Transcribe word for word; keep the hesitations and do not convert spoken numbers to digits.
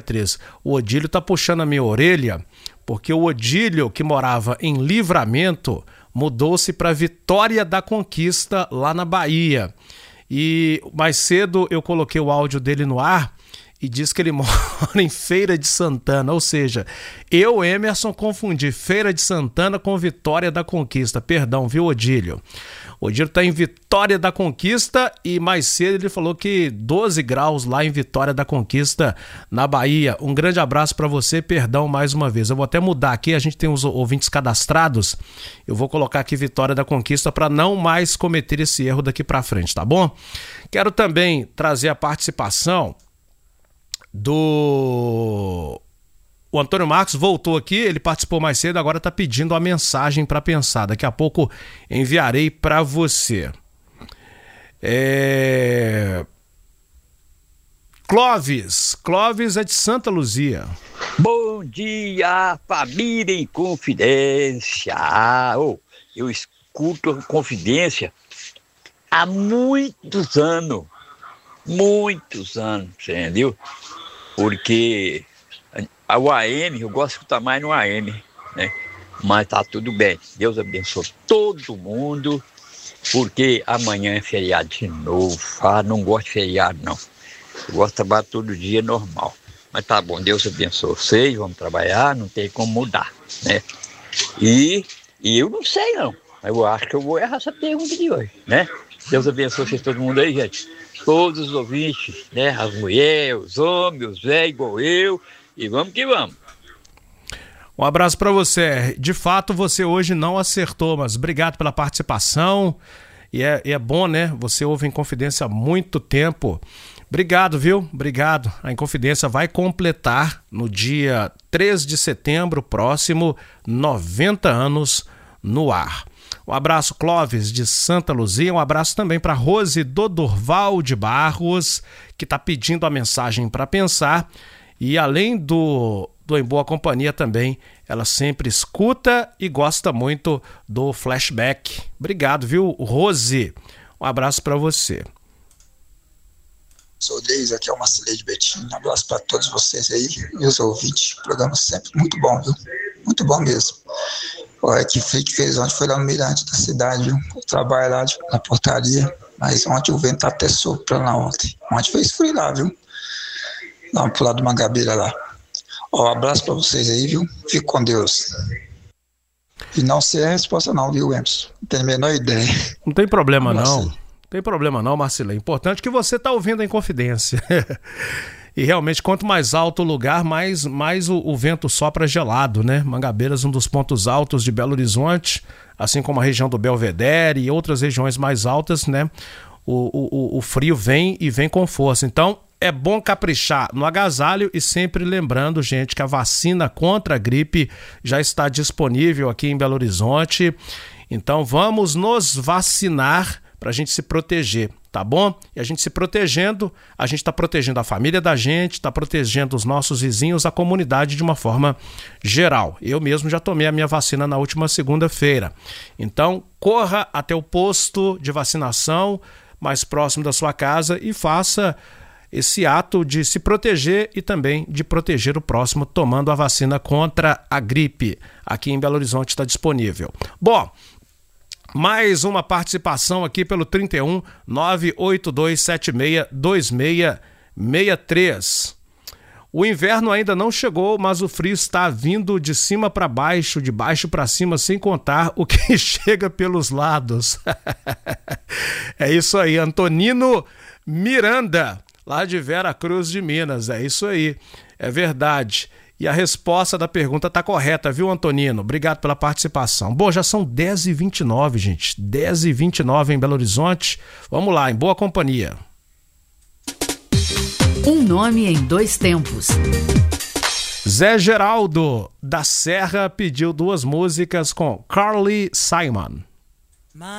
três. O Odílio tá puxando a minha orelha, porque o Odílio, que morava em Livramento, mudou-se para Vitória da Conquista, lá na Bahia. E mais cedo eu coloquei o áudio dele no ar e diz que ele mora em Feira de Santana, ou seja, eu, Emerson, confundi Feira de Santana com Vitória da Conquista. Perdão, viu, Odílio? O Odílio está em Vitória da Conquista e mais cedo ele falou que doze graus lá em Vitória da Conquista, na Bahia. Um grande abraço para você, perdão mais uma vez. Eu vou até mudar aqui, a gente tem os ouvintes cadastrados, eu vou colocar aqui Vitória da Conquista para não mais cometer esse erro daqui para frente, tá bom? Quero também trazer a participação do... O Antônio Marcos voltou aqui, ele participou mais cedo, agora está pedindo a mensagem para pensar. Daqui a pouco enviarei para você. É... Clóvis, Clóvis é de Santa Luzia. Bom dia, família em Confidência. Oh, eu escuto a Confidência há muitos anos, muitos anos, entendeu? Porque o A M, eu gosto de escutar mais no A M, né? Mas tá tudo bem. Deus abençoe todo mundo, porque amanhã é feriado de novo. Ah, não gosto de feriado, não. Eu gosto de trabalhar todo dia normal. Mas tá bom, Deus abençoe vocês, vamos trabalhar, não tem como mudar, né? E, e eu não sei, não. Eu acho que eu vou errar essa pergunta de hoje, né? Deus abençoe vocês, todo mundo aí, gente. Todos os ouvintes, né? As mulheres, os homens, os velhos, igual eu. E vamos que vamos. Um abraço para você. De fato, você hoje não acertou, mas obrigado pela participação. E é, e é bom, né? Você ouve Inconfidência há muito tempo. Obrigado, viu? Obrigado. A Inconfidência vai completar no dia três de setembro próximo noventa anos no ar. Um abraço, Clóvis, de Santa Luzia. Um abraço também para Rose do Durval de Barros, que está pedindo a mensagem para pensar. E além do, do Em Boa Companhia também, ela sempre escuta e gosta muito do Flashback. Obrigado, viu, Rose? Um abraço para você. Sou Deis, aqui é o Marcelê de Betim. Um abraço para todos vocês aí, meus ouvintes. O programa sempre muito bom, viu? Muito bom mesmo. Olha, que frio que fez ontem, foi lá no mirante da cidade, viu? Eu trabalho lá de, na portaria, mas ontem o vento tá até soprando lá ontem. Ontem fez frio lá, viu? Lá pro lado do Mangabeira lá. Ó, um abraço pra vocês aí, viu? Fico com Deus. E não sei a resposta não, viu, Emerson? Não tenho a menor ideia. Não tem problema um não. Não tem problema não, Marcelo. É importante que você tá ouvindo a Inconfidência. E realmente, quanto mais alto o lugar, mais, mais o, o vento sopra gelado, né? Mangabeiras, um dos pontos altos de Belo Horizonte, assim como a região do Belvedere e outras regiões mais altas, né? O, o, o frio vem e vem com força. Então, é bom caprichar no agasalho e sempre lembrando, gente, que a vacina contra a gripe já está disponível aqui em Belo Horizonte. Então, vamos nos vacinar para a gente se proteger, tá bom? E a gente se protegendo, a gente está protegendo a família da gente, está protegendo os nossos vizinhos, a comunidade de uma forma geral. Eu mesmo já tomei a minha vacina na última segunda-feira. Então, corra até o posto de vacinação mais próximo da sua casa e faça esse ato de se proteger e também de proteger o próximo tomando a vacina contra a gripe. Aqui em Belo Horizonte está disponível. Bom, mais uma participação aqui pelo trinta e um, nove oito dois sete seis, dois seis seis três. O inverno ainda não chegou, mas o frio está vindo de cima para baixo, de baixo para cima, sem contar o que chega pelos lados. É isso aí, Antonino Miranda, lá de Vera Cruz de Minas. É isso aí, é verdade. E a resposta da pergunta tá correta, viu, Antonino? Obrigado pela participação. Bom, já são dez e vinte e nove, gente. dez e vinte e nove em Belo Horizonte. Vamos lá, em boa companhia. Um nome em dois tempos. Zé Geraldo da Serra pediu duas músicas com Carly Simon.